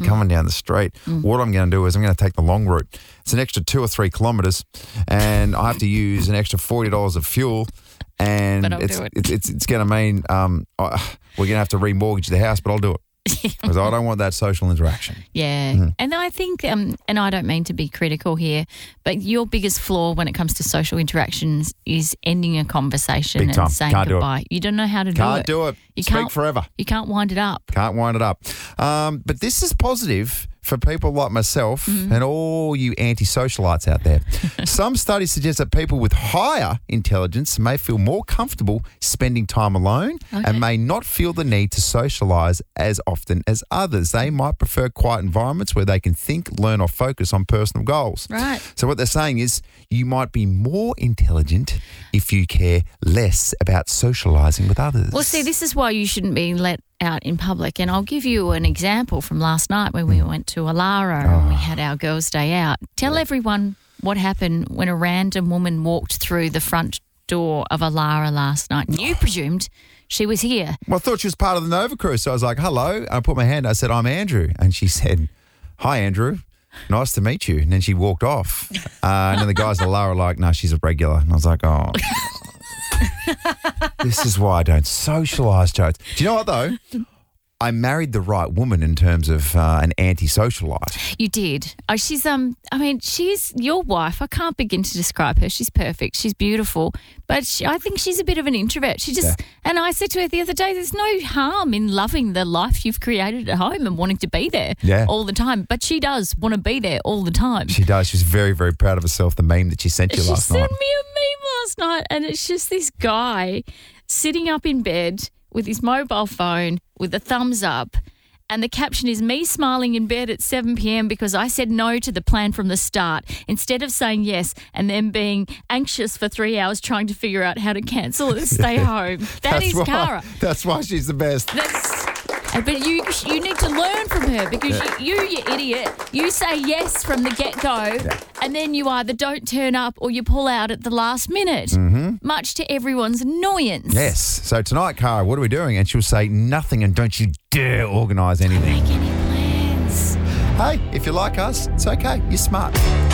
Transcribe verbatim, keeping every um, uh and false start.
coming down the street. Mm. What I'm going to do is I'm going to take the long route. It's an extra two or three kilometres, and I have to use an extra forty dollars of fuel. And But I'll it's, do it. it's it's it's going to mean um, I, we're going to have to remortgage the house, but I'll do it because I don't want that social interaction. Yeah. Mm-hmm. And I think, um, and I don't mean to be critical here, but your biggest flaw when it comes to social interactions is ending a conversation Big time. and saying Can't do it. goodbye. You don't know how to Can't do it. do it. You Speak can't- forever. You can't wind it up. Can't wind it up. Um, but this is positive for people like myself Mm-hmm. and all you anti-socialites out there. Some studies suggest that people with higher intelligence may feel more comfortable spending time alone Okay. and may not feel the need to socialise as often as others. They might prefer quiet environments where they can think, learn or focus on personal goals. Right. So what they're saying is you might be more intelligent if you care less about socialising with others. Well, see, this is why you shouldn't be let out in public. And I'll give you an example from last night when we went to Alara and we had our girls' day out. Tell everyone what happened when a random woman walked through the front door of Alara last night. And you presumed she was here. Well, I thought she was part of the Nova Crew, so I was like, hello. And I put my hand, I said, I'm Andrew. And she said, hi, Andrew. Nice to meet you. And then she walked off. Uh, and then the guys at Lara were like, no, she's a regular. And I was like, oh. This is why I don't socialise, Jodes. Do you know what, though? I married the right woman in terms of uh, an anti-socialite. You did. Oh, she's, um. I mean, she's your wife. I can't begin to describe her. She's perfect. She's beautiful. But she, I think she's a bit of an introvert. She just, Yeah. and I said to her the other day, there's no harm in loving the life you've created at home and wanting to be there Yeah. all the time. But she does want to be there all the time. She does. She's very, very proud of herself, the meme that she sent you She last sent night. me a meme last night, and it's just this guy sitting up in bed with his mobile phone with a thumbs up. And the caption is me smiling in bed at seven p.m. because I said no to the plan from the start instead of saying yes and then being anxious for three hours trying to figure out how to cancel and stay home. That That's is why, Cara. That's why she's the best. That's, uh, but you you need to learn from her because you, you, you idiot, you say yes from the get-go and then you either don't turn up or you pull out at the last minute, much to everyone's annoyance. Yes. So tonight, Cara, what are we doing? And she'll say nothing and don't you dare organise anything. Make any plans. Hey, if you like us, it's okay. You're smart.